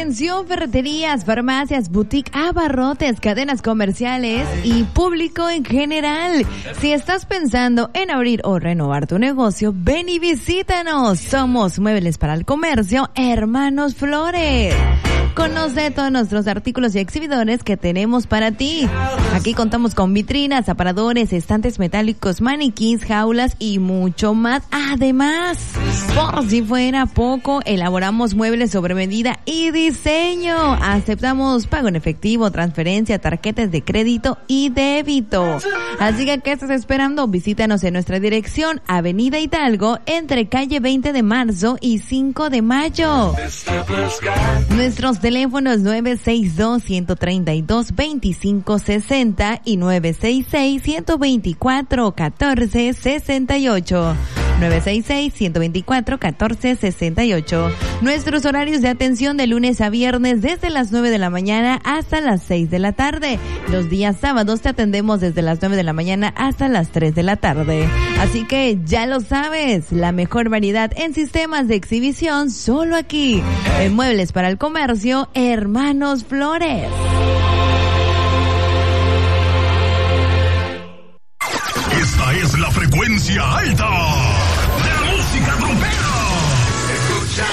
Atención, ferreterías, farmacias, boutique, abarrotes, cadenas comerciales y público en general. Si estás pensando en abrir o renovar tu negocio, ven y visítanos. Somos Muebles para el Comercio, Hermanos Flores. Conoce todos nuestros artículos y exhibidores que tenemos para ti. Aquí contamos con vitrinas, aparadores, estantes metálicos, maniquís, jaulas y mucho más. Además, por si fuera poco, elaboramos muebles sobre medida y diseño. Aceptamos pago en efectivo, transferencia, tarjetas de crédito y débito. Así que, ¿qué estás esperando? Visítanos en nuestra dirección, Avenida Hidalgo, entre calle 20 de marzo y 5 de mayo. Nuestros teléfonos 962-132-2560 y 966-124-1468. 966-124-1468. Nuestros horarios de atención de lunes a viernes desde las 9 de la mañana hasta las 6 de la tarde. Los días sábados te atendemos desde las 9 de la mañana hasta las 3 de la tarde. Así que ya lo sabes, la mejor variedad en sistemas de exhibición solo aquí, en Muebles para el Comercio, Hermanos Flores. Esta es la frecuencia alta de la música trompera. Escucha,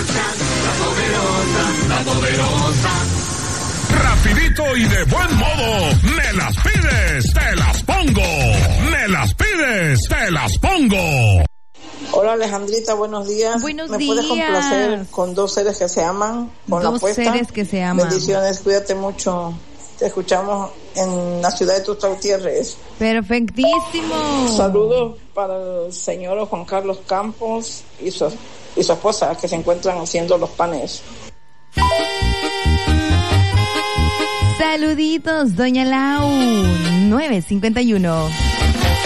la poderosa. Rapidito y de buen modo, me las pides, te las pongo. Me las pides, te las pongo. Hola Alejandrita, buenos días. Buenos días. ¿Me puedes complacer con Dos Seres que se aman? Con Dos la puesta. Seres que se aman. Bendiciones, cuídate mucho. Te escuchamos en la ciudad de Tuxtla Gutiérrez. Perfectísimo. Saludos para el señor Juan Carlos Campos y su esposa, que se encuentran haciendo los panes. Saluditos, doña Lau, 951.